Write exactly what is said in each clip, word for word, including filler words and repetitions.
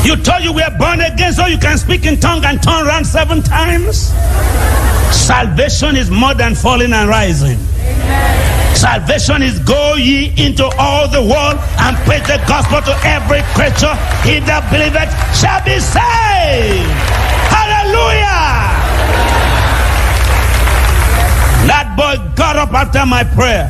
You thought you were born again so you can speak in tongue and turn around seven times? Salvation is more than falling and rising. Amen. Salvation is go ye into all the world and preach the gospel to every creature. He that believeth shall be saved. Hallelujah. That boy got up after my prayer.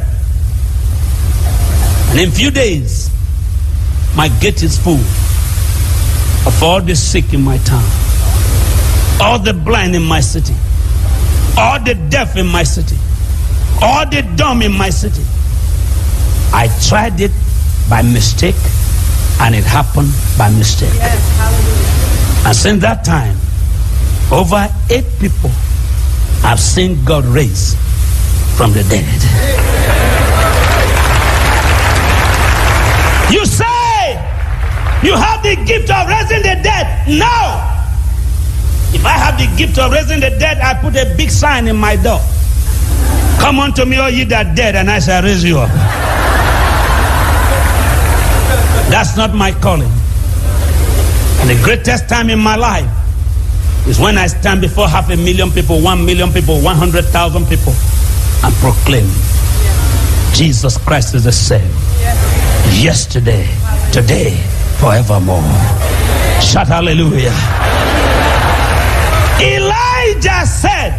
And in a few days, my gate is full of all the sick in my town, all the blind in my city, all the deaf in my city, all the dumb in my city. I tried it by mistake, and it happened by mistake. Yes, hallelujah. And since that time, over eight people have seen God raise from the dead. You say you have the gift of raising the dead. No. If I have the gift of raising the dead, I put a big sign in my door. Come unto me, all ye that dead, and I shall raise you up. That's not my calling. And the greatest time in my life is when I stand before half a million people, one million people, one hundred thousand people, and proclaim Jesus Christ is the same. Yesterday, today, forevermore. Shout hallelujah. Elijah said,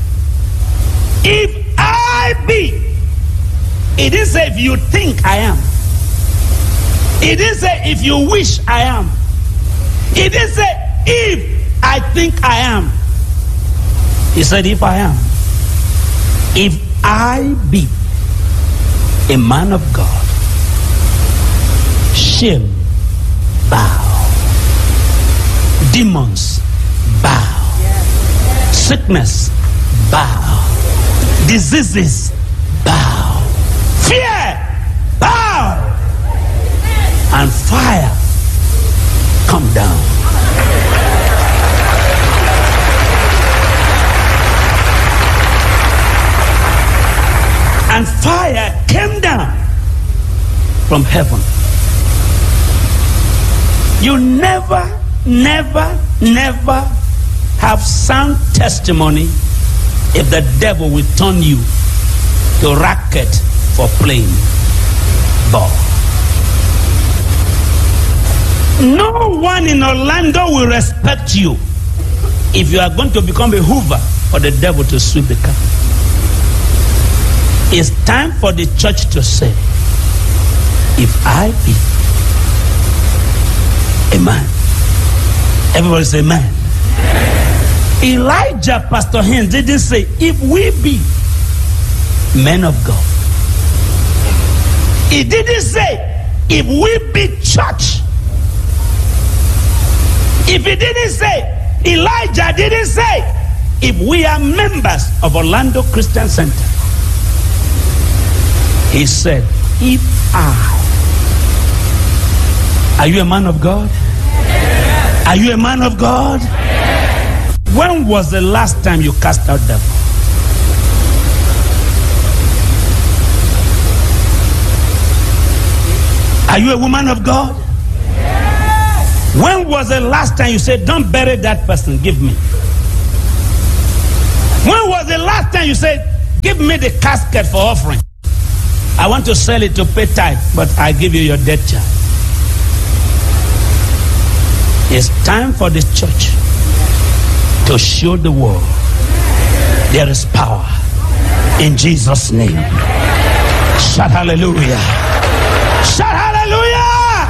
if I be, it didn't say if you think I am. It didn't say if you wish I am. It didn't say if I think I am. He said if I am. If I be a man of God, shame, bow. Demons, bow. Sickness, bow. Diseases, bow. Fear, bow. And fire, come down. And fire came down from heaven. You never, never, never have sound testimony if the devil will turn you to racket for playing ball. No one in Orlando will respect you if you are going to become a hoover for the devil to sweep the carpet. It's time for the church to say, if I be a man. Everybody say man. Elijah, Pastor Haynes, didn't say, if we be men of God. He didn't say, if we be church. If he didn't say, Elijah didn't say, if we are members of Orlando Christian Center. He said, if I. Are you a man of God? Yes. Are you a man of God? Yes. When was the last time you cast out devil? Are you a woman of God? Yes. When was the last time you said, don't bury that person, give me? When was the last time you said, give me the casket for offering? I want to sell it to pay tithe, but I give you your dead child. It's time for the church to show the world there is power in Jesus' name. Shout hallelujah. Shout hallelujah.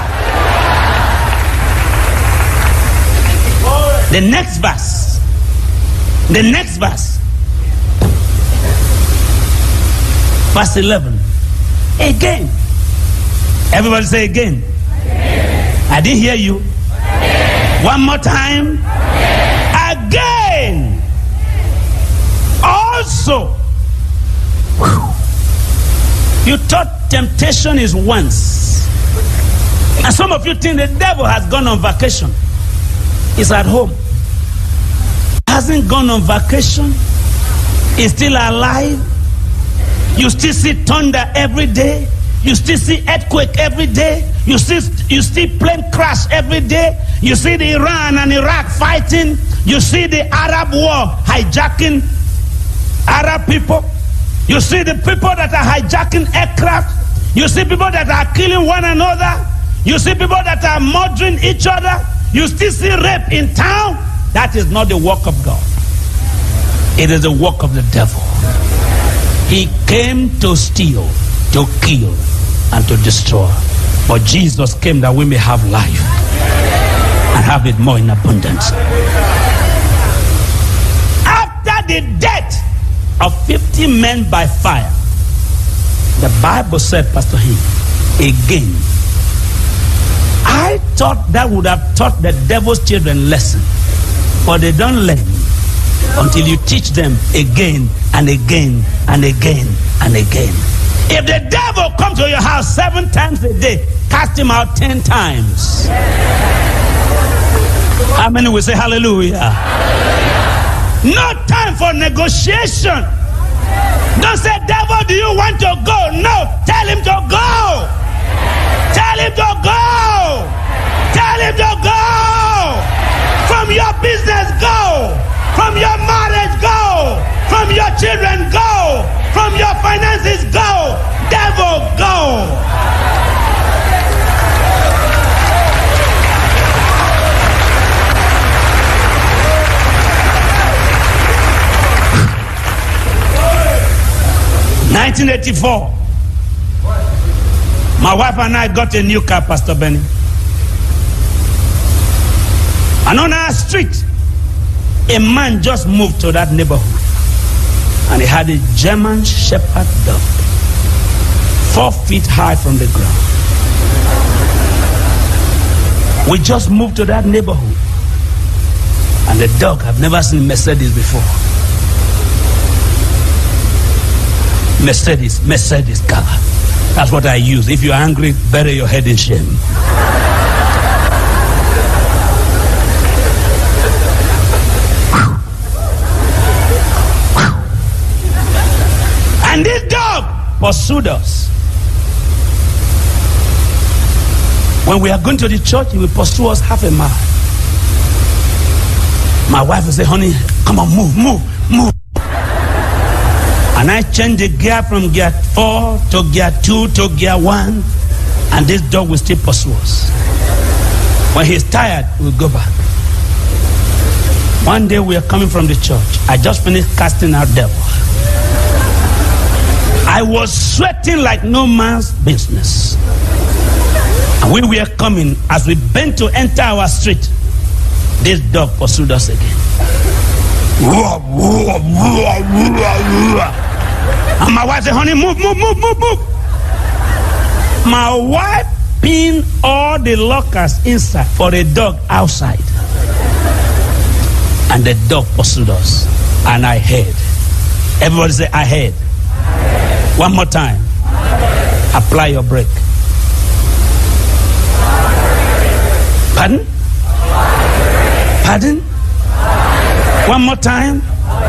The next verse. The next verse. Verse eleven. Again. Everybody say again. Again. I didn't hear you. Again. One more time. Again. Again. Also. Whew. You thought temptation is once. And some of you think the devil has gone on vacation. He's at home. Hasn't gone on vacation. He's still alive. You still see thunder every day. You still see earthquake every day. You see, you see plane crash every day. You see the Iran and Iraq fighting. You see the Arab war hijacking Arab people. You see the people that are hijacking aircraft. You see people that are killing one another. You see people that are murdering each other. You still see rape in town. That is not the work of God. It is the work of the devil. He came to steal, to kill, and to destroy. But Jesus came that we may have life and have it more in abundance. After the death of fifty men by fire, the Bible said, Pastor Him, again, I thought that would have taught the devil's children lesson, but they don't learn until you teach them again and again and again and again. If the devil comes to your house seven times a day, cast him out ten times. How many will say hallelujah? No time for negotiation. Don't say, devil, do you want to go? No, tell him to go. Tell him to go. Tell him to go. From your business, go. From your marriage, go. From your children, go. From your finances, go. Devil, go. nineteen eighty-four. My wife and I got a new car, Pastor Benny. And on our street, a man just moved to that neighborhood. And he had a German Shepherd dog, four feet high from the ground. We just moved to that neighborhood. And the dog, I've never seen Mercedes before. Mercedes, Mercedes car. That's what I use. If you're angry, bury your head in shame. And this dog pursued us. When we are going to the church, he will pursue us half a mile. My wife will say, honey, come on, move, move, move. And I change the gear from gear four to gear two to gear one, and this dog will still pursue us. When he's tired, we'll go back. One day we are coming from the church. I just finished casting out devil. I was sweating like no man's business. And we were coming, as we bent to enter our street, this dog pursued us again. And my wife said, honey, move, move, move, move, move. My wife pinned all the lockers inside for the dog outside. And the dog pursued us. And I heard. Everybody say, I heard. One more time. Apply your brake. Pardon? Pardon? One more time.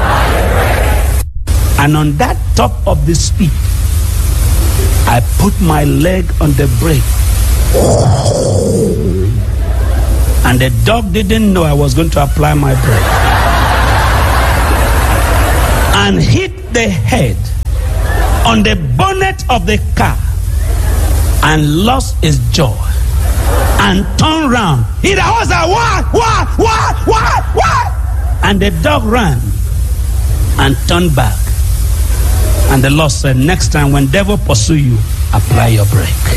And on that top of the speed, I put my leg on the brake. And the dog didn't know I was going to apply my brake. And hit the head on the bonnet of the car and lost his jaw and turned round. He was like, what, what, what, what, what? And the dog ran and turned back. And the Lord said, next time when devil pursue you, apply your brake.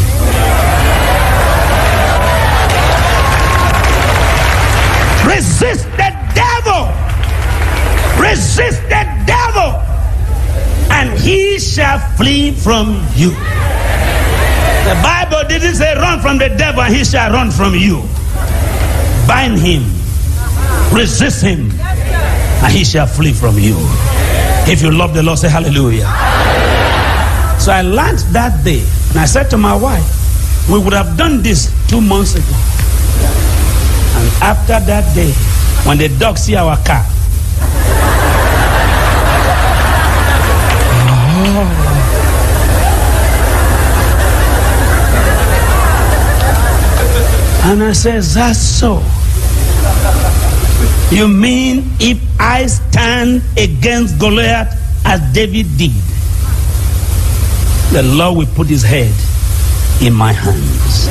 Resist the devil. Resist the devil. And he shall flee from you. The Bible didn't say run from the devil and he shall run from you. Bind him. Resist him. And he shall flee from you. If you love the Lord, say hallelujah. So I learned that day, and I said to my wife, we would have done this two months ago. And after that day, when the dog see our car, oh. And I said, that's so. You mean if I stand against Goliath as David did, the Lord will put his head in my hands.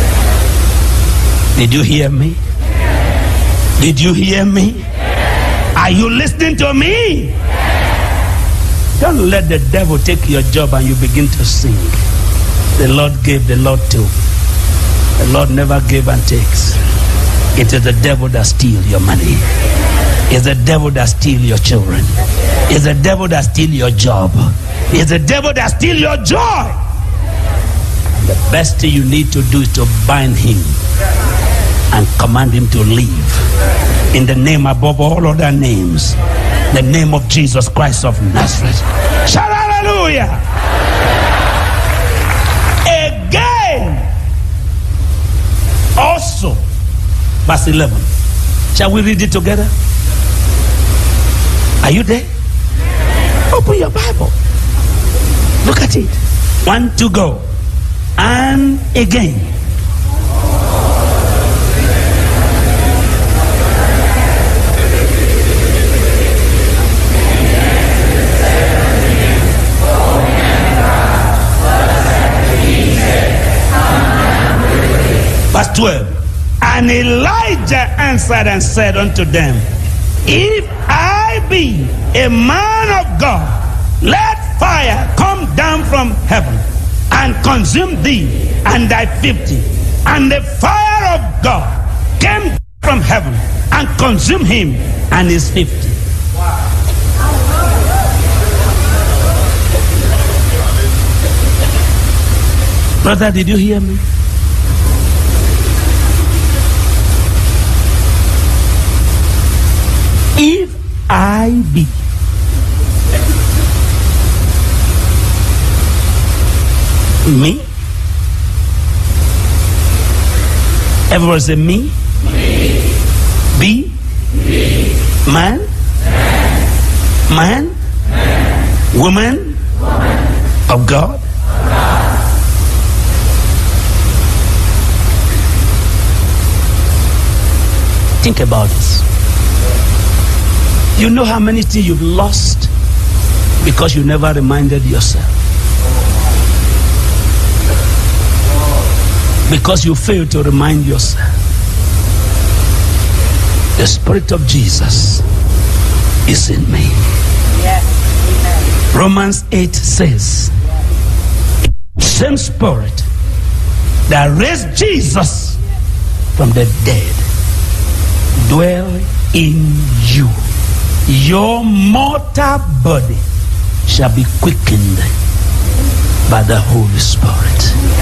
Did you hear me? Did you hear me? Are you listening to me? Don't let the devil take your job and you begin to sing. The Lord gave, the Lord took. The Lord never gave and takes. It is the devil that steals your money. It's the devil that steals your children. It's the devil that steals your job. It's the devil that steals your joy. And the best thing you need to do is to bind him and command him to leave. In the name above all other names, the name of Jesus Christ of Nazareth. Shout hallelujah! Again, also, verse eleven. Shall we read it together? Are you there? Open your Bible. Look at it. One, two, go. And again. Verse twelve. And Elijah answered and said unto them, if I be a man of God, let fire come down from heaven and consume thee and thy fifty. And the fire of God came from heaven and consumed him and his fifty. Brother, did you hear me? If I be me, everyone say me, me. Be, me. Man, man, man. Man. Woman, woman of God. Of God. Think about this. You know how many things you've lost because you never reminded yourself. Because you failed to remind yourself. The Spirit of Jesus is in me. Yes. Romans eight says, same Spirit that raised Jesus from the dead dwell in you. Your mortal body shall be quickened by the Holy Spirit.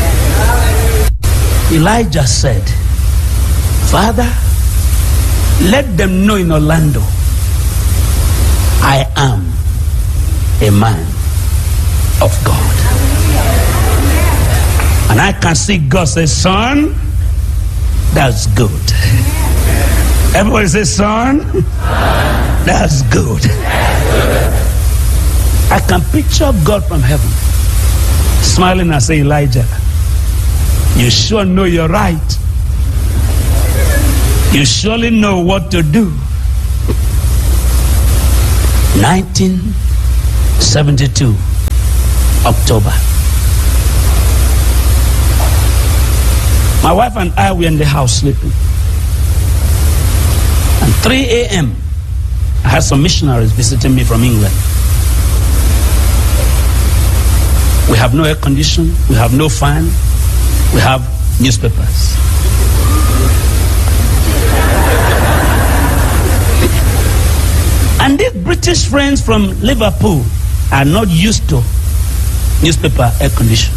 Elijah said, Father, let them know in Orlando, I am a man of God. And I can see God say, son, that's good. Everybody say, son, that's good. I can picture God from heaven smiling and saying, Elijah, you sure know you're right. You surely know what to do. nineteen seventy-two, October. My wife and I were in the house sleeping. And three a m I had some missionaries visiting me from England. We have no air condition, we have no fan, we have newspapers. And these British friends from Liverpool are not used to newspaper air condition.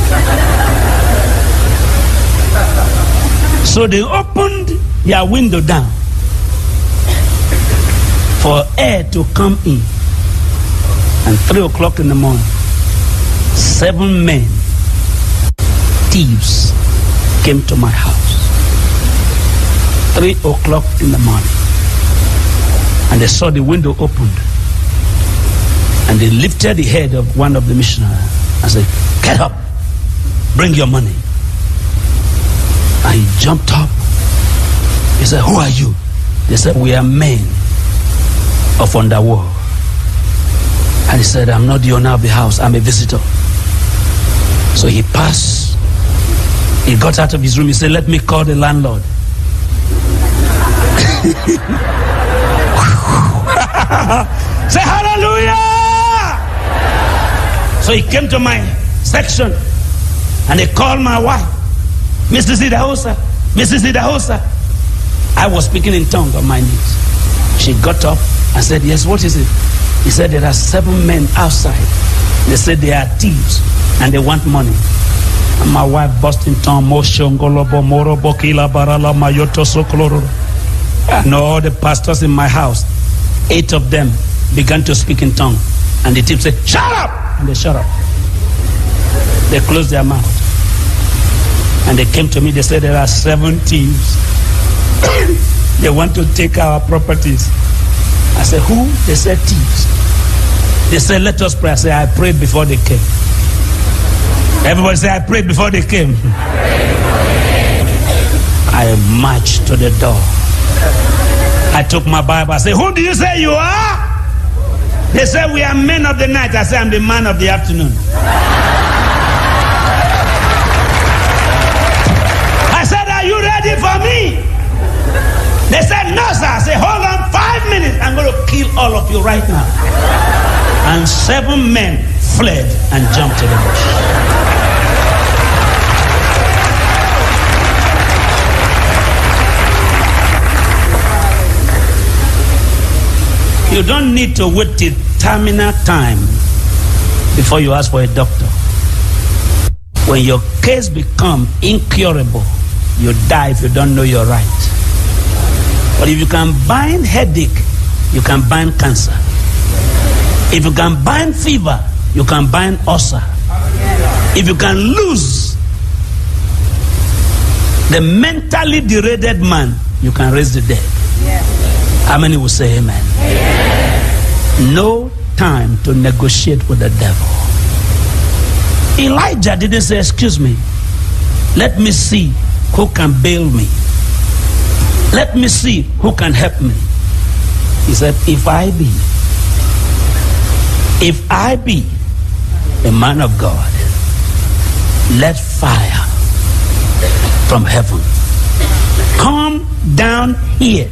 So they opened their window down for air to come in. And three o'clock in the morning, seven men, thieves, came to my house. Three o'clock in the morning. And they saw the window opened. And they lifted the head of one of the missionaries and said, get up, bring your money. And he jumped up. He said, who are you? They said, we are men of Underworld. And he said, I'm not the owner of the house, I'm a visitor. So he passed. He got out of his room. He said, let me call the landlord. Say hallelujah! So he came to my section and he called my wife, Missus Idahosa, Missus Idahosa. I was speaking in tongues on my knees. She got up and said, yes, what is it? He said, there are seven men outside. They said they are thieves and they want money. And my wife burst in tongues. And all the pastors in my house, eight of them began to speak in tongues. And the thief said, shut up! And they shut up. They closed their mouth. And they came to me, they said there are seven thieves. They want to take our properties. I said, who? They said thieves. They said, let us pray. I said, I prayed before they came. Everybody say, I prayed before they came. I marched to the door. I took my Bible. I said, who do you say you are? They said, we are men of the night. I said, I'm the man of the afternoon. I said, are you ready for me? They said, no, sir. I said, hold on five minutes. I'm going to kill all of you right now. And seven men fled and jumped to the bush. You don't need to wait till terminal time before you ask for a doctor. When your case becomes incurable, you die if you don't know you're right. But if you can bind headache, you can bind cancer. If you can bind fever, you can bind ulcer. If you can lose the mentally derailed man, you can raise the dead. How many will say amen? Amen? No time to negotiate with the devil. Elijah didn't say, excuse me, let me see who can bail me. Let me see who can help me. He said, if I be, if I be a man of God, let fire from heaven come down here.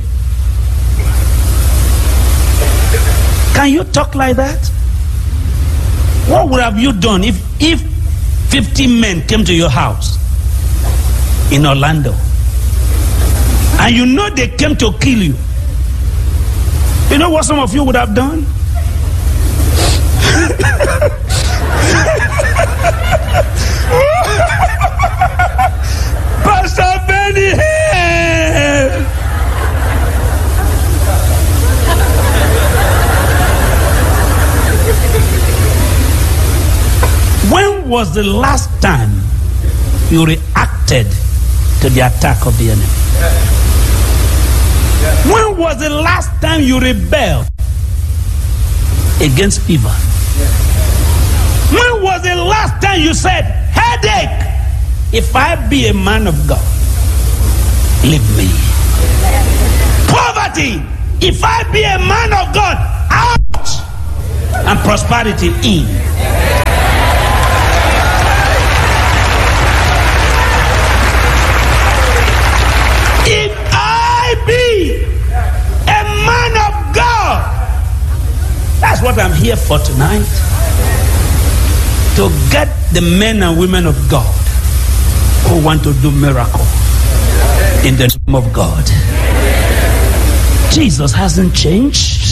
Can you talk like that? What would have you done if if fifty men came to your house in Orlando and you know they came to kill you? You know what some of you would have done? Pastor Benny, hey! When was the last time you reacted to the attack of the enemy? When was the last time you rebelled against fever? When was the last time you said, headache, if I be a man of God, leave me. Poverty, if I be a man of God, out, and prosperity in. If I be a man of God, that's what I'm here for tonight. To get the men and women of God who want to do miracle in the name of God. Jesus hasn't changed.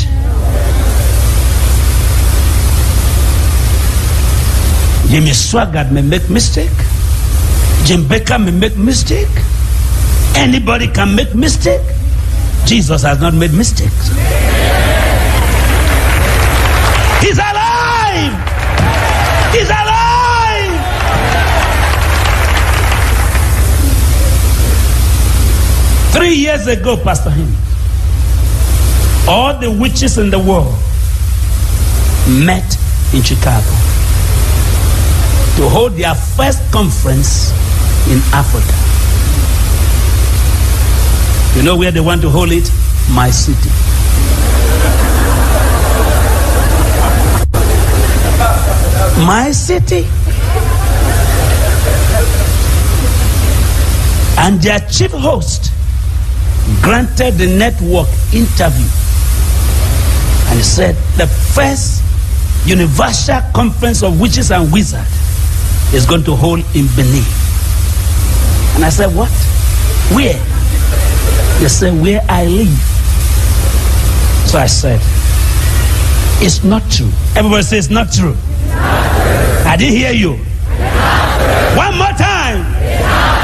Jimmy Swaggart may make mistake. Jim Baker may make mistake. Anybody can make mistake. Jesus has not made mistakes. He's alive. He's alive. Three years ago, Pastor Him, all the witches in the world met in Chicago to hold their first conference in Africa. You know where they want to hold it? My city. My city. And their chief host granted the network interview. And he said, the first Universal Conference of Witches and Wizards is going to hold in Benin. And I said, what? Where? They said, where I live. So I said, it's not true. Everybody says it's not true. It's not true. I didn't hear you. It's not true. One more time. It's not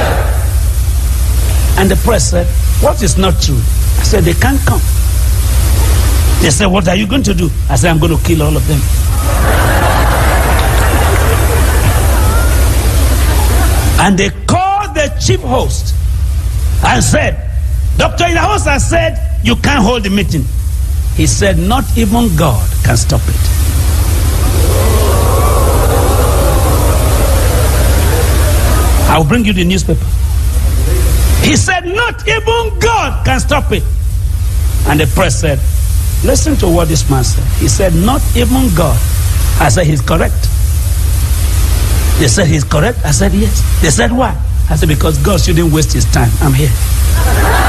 true. And the press said, what is not true? I said, they can't come. They said, what are you going to do? I said, I'm going to kill all of them. And they called the chief host and said, Doctor Idahosa said, you can't hold the meeting. He said, not even God can stop it. I'll bring you the newspaper. He said, not even God can stop it. And the press said, listen to what this man said. He said, not even God. I said, he's correct. They said, he's correct. I said, yes. They said, why? I said, because God shouldn't waste his time. I'm here.